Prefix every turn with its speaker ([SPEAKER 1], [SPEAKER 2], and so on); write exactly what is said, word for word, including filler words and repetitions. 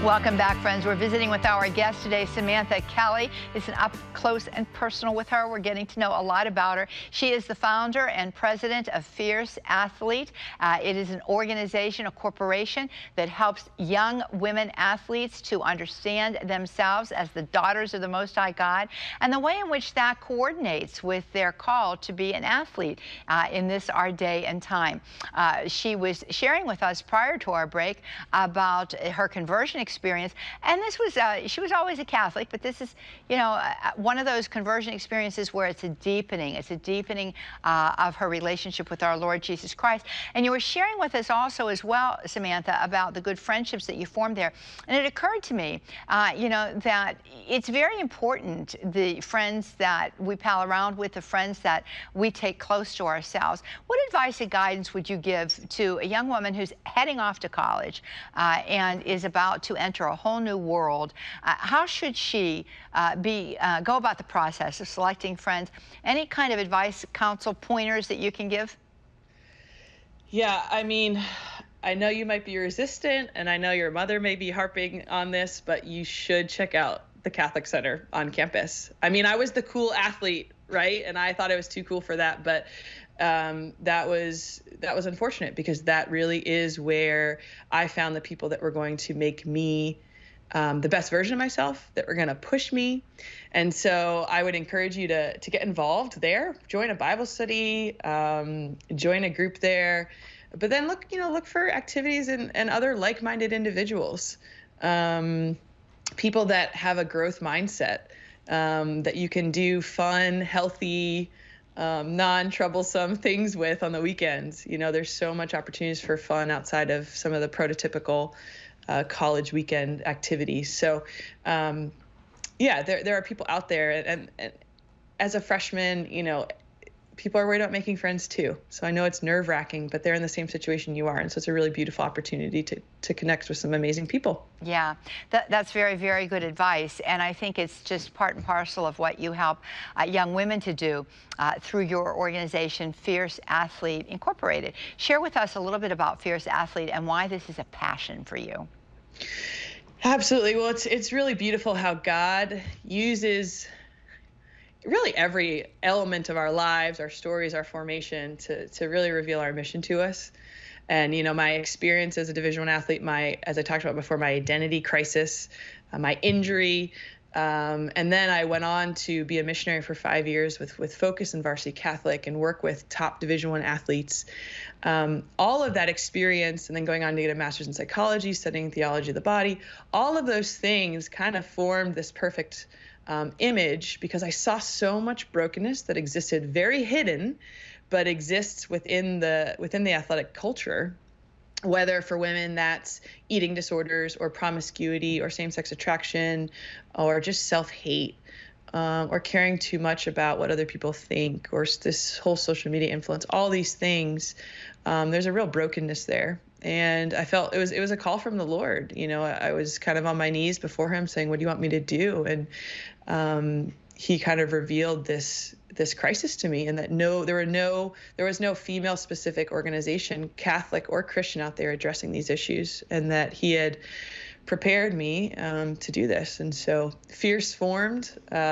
[SPEAKER 1] Welcome back, friends. We're visiting with our guest today, Samantha Kelly. It's an up close and personal with her. We're getting to know a lot about her. She is the founder and president of Fierce Athlete. Uh, it is an organization, a corporation that helps young women athletes to understand themselves as the daughters of the Most High God, and the way in which that coordinates with their call to be an athlete uh, in this our day and time. Uh, she was sharing with us prior to our break about her conversion experience. experience. And this was, uh, she was always a Catholic, but this is, you know, uh, one of those conversion experiences where it's a deepening. It's a deepening uh, of her relationship with our Lord Jesus Christ. And you were sharing with us also as well, Samantha, about the good friendships that you formed there. And it occurred to me, uh, you know, that it's very important, the friends that we pal around with, the friends that we take close to ourselves. What advice and guidance would you give to a young woman who's heading off to college uh, and is about to enter a whole new world? Uh, how should she uh, be uh, go about the process of selecting friends? Any kind of advice, counsel, pointers that you can give?
[SPEAKER 2] Yeah, I mean, I know you might be resistant, and I know your mother may be harping on this, but you should check out the Catholic Center on campus. I mean, I was the cool athlete, right? And I thought I was too cool for that, but um, that was that was unfortunate, because that really is where I found the people that were going to make me um, the best version of myself, that were going to push me. And so I would encourage you to to get involved there, join a Bible study, um, join a group there, but then look, you know, look for activities and, and other like-minded individuals, um, people that have a growth mindset, um, that you can do fun, healthy, Um, non-troublesome things with on the weekends. You know, there's so much opportunities for fun outside of some of the prototypical uh, college weekend activities. So, um, yeah, there there are people out there, and, and as a freshman, you know, people are worried about making friends too. So I know it's nerve-wracking, but they're in the same situation you are, and so it's a really beautiful opportunity to to connect with some amazing people.
[SPEAKER 1] Yeah, that, that's very, very good advice, and I think it's just part and parcel of what you help uh, young women to do uh, through your organization, Fierce Athlete Incorporated. Share with us a little bit about Fierce Athlete and why this is a passion for you.
[SPEAKER 2] Absolutely. Well, it's it's really beautiful how God uses really every element of our lives, our stories, our formation to to really reveal our mission to us. And, you know, my experience as a Division One athlete, my, as I talked about before, my identity crisis, uh, my injury, um, and then I went on to be a missionary for five years with with Focus and Varsity Catholic and work with top Division One athletes. Um, all of that experience, and then going on to get a master's in psychology, studying theology of the body, all of those things kind of formed this perfect Um, image, because I saw so much brokenness that existed, very hidden, but exists within the within the athletic culture, whether for women that's eating disorders or promiscuity or same-sex attraction or just self-hate, um, or caring too much about what other people think, or this whole social media influence, all these things. Um, there's a real brokenness there. And I felt it was it was a call from the Lord. You know, I, I was kind of on my knees before him saying, what do you want me to do? And um, he kind of revealed this this crisis to me, and that no, there were no, there was no female specific organization, Catholic or Christian, out there addressing these issues, and that he had prepared me um, to do this. And so Fierce formed. Uh,